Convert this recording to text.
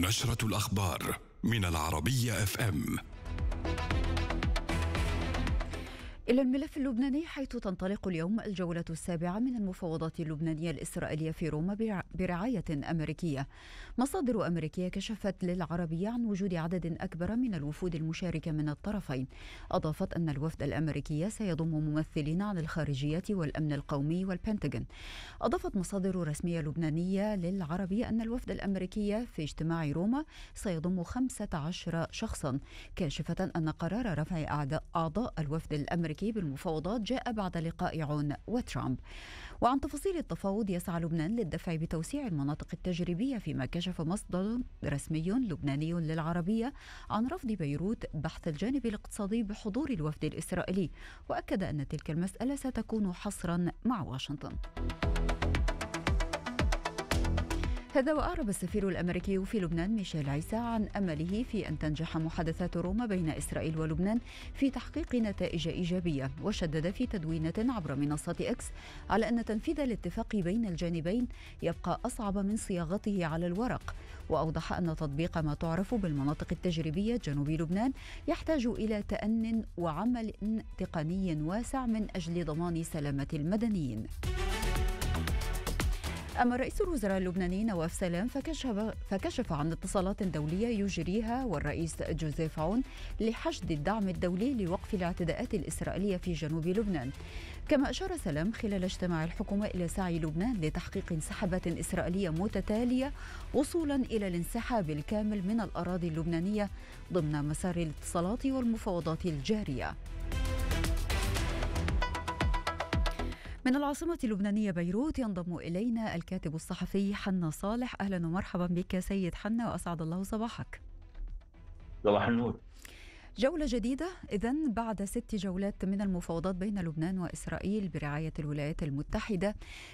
نشرة الأخبار من العربية FM. إلى الملف اللبناني، حيث تنطلق اليوم الجولة السابعة من المفاوضات اللبنانية الإسرائيلية في روما برعاية أمريكية. مصادر أمريكية كشفت للعربية عن وجود عدد أكبر من الوفود المشاركة من الطرفين. أضافت أن الوفد الأمريكي سيضم ممثلين عن الخارجية والأمن القومي والبنتاغون. أضافت مصادر رسمية لبنانية للعربية أن الوفد الأمريكي في اجتماع روما سيضم 15 شخصا، كاشفة أن قرار رفع أعضاء الوفد الأمريكي بالمفاوضات جاء بعد لقاء عون وترامب. وعن تفاصيل التفاوض، يسعى لبنان للدفع بتوسيع المناطق التجريبية، فيما كشف مصدر رسمي لبناني للعربية عن رفض بيروت بحث الجانب الاقتصادي بحضور الوفد الإسرائيلي، وأكد أن تلك المسألة ستكون حصرا مع واشنطن. هذا وأعرب السفير الأمريكي في لبنان ميشيل عيسى عن أمله في أن تنجح محادثات روما بين إسرائيل ولبنان في تحقيق نتائج إيجابية، وشدد في تدوينة عبر منصة إكس على أن تنفيذ الاتفاق بين الجانبين يبقى أصعب من صياغته على الورق. وأوضح أن تطبيق ما تعرف بالمناطق التجريبية جنوب لبنان يحتاج إلى تأن وعمل تقني واسع من أجل ضمان سلامة المدنيين. أما رئيس الوزراء اللبناني نواف سلام فكشف عن اتصالات دولية يجريها والرئيس جوزيف عون لحشد الدعم الدولي لوقف الاعتداءات الإسرائيلية في جنوب لبنان. كما أشار سلام خلال اجتماع الحكومة إلى سعي لبنان لتحقيق انسحابات إسرائيلية متتالية وصولا إلى الانسحاب الكامل من الأراضي اللبنانية ضمن مسار الاتصالات والمفاوضات الجارية. من العاصمة اللبنانية بيروت ينضم إلينا الكاتب الصحفي حنا صالح. أهلا ومرحبا بك سيد حنا، وأسعد الله صباحك. صباح النور. جولة جديدة إذن بعد 6 جولات من المفاوضات بين لبنان وإسرائيل برعاية الولايات المتحدة.